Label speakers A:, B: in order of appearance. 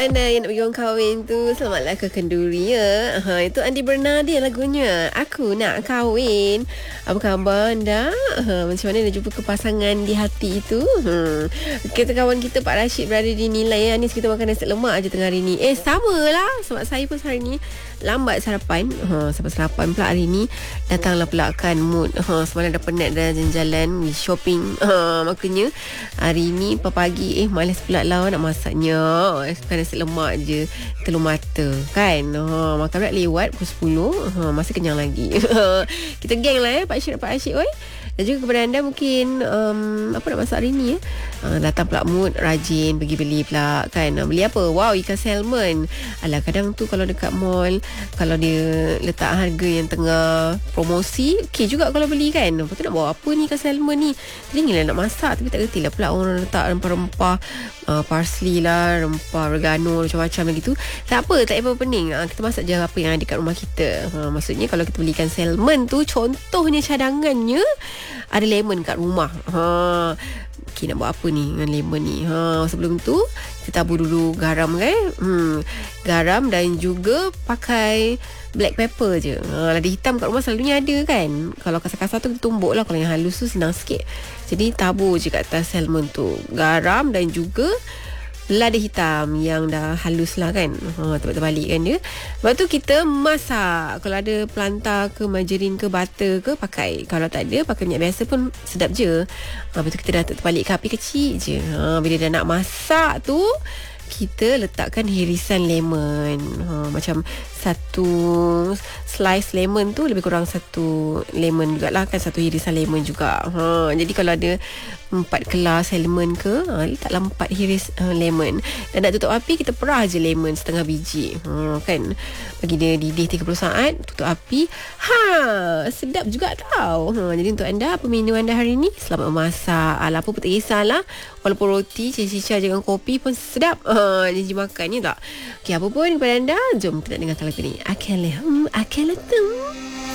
A: anda yang nak pergi orang kahwin tu, selamatlah ke kenduri ya. Itu Andi Bernardi lagunya. Aku nak kahwin. Apa khabar anda? Macam mana dah jumpa kepasangan di hati itu? Kita kawan kita Pak Rashid berada di Nilai. Anis kita makan nasi lemak aja tengah hari ni. Sama lah. Sebab saya pun hari ni lambat sarapan. Sampai sarapan pula hari ni. Datanglah pula kan mood. Semalam dah penat dah jalan-jalan shopping. Makanya hari ni pagi malas pula lah nak masaknya. Makan nasi lemak je, telur mata kan. Makan pula lewat pukul 10. Masih kenyang lagi. Kita geng lah Pak Rashid oi. Dan juga kepada anda mungkin apa nak masak hari ni datang pula mood rajin pergi beli pula kan. Beli apa? Wow, ikan salmon. Alah, kadang tu kalau dekat mall, kalau dia letak harga yang tengah promosi, okey juga kalau beli kan. Lepas tu nak bawa apa ni ikan salmon ni? Teringin lah nak masak, tapi tak kerti lah pula orang letak rempah-rempah, parsley lah, rempah oregano, macam-macam lagi tu. Tak apa, tak apa pening. Kita masak je apa yang ada kat rumah kita. Maksudnya kalau kita belikan salmon tu, contohnya cadangannya ada lemon kat rumah. Okay, nak buat apa ni dengan lemon ni? Sebelum tu kita tabur dulu garam kan. Garam dan juga pakai black pepper je. Lada hitam kat rumah selalunya ada kan. Kalau kasar-kasar tu tumbuk lah. Kalau yang halus tu senang sikit. Jadi tabur je kat atas salmon tu garam dan juga lada hitam yang dah halus lah kan. Terbalik kan dia. Lepas tu kita masak. Kalau ada plantar ke margarin ke butter ke pakai. Kalau tak ada pakai minyak biasa pun sedap je. Lepas tu kita dah terbalik ke api kecil je. Bila dah nak masak tu kita letakkan hirisan lemon. Macam satu slice lemon tu lebih kurang satu lemon jugalah kan. Satu hirisan lemon juga. Jadi kalau ada 4 kelas lemon ke, letaklah 4 hiris lemon. Dan nak tutup api, kita perah je lemon setengah biji. Kan. Bagi dia didih 30 saat, tutup api. Sedap juga tau. Jadi untuk anda, apa menu anda hari ni? Selamat memasak. Alah, apa pun tak kisahlah. Walaupun roti, cincin dengan kopi pun sedap. Janji makan ni tak? Okay, apa pun kepada anda, jom kita nak dengarkan lagu ni. Akalatum.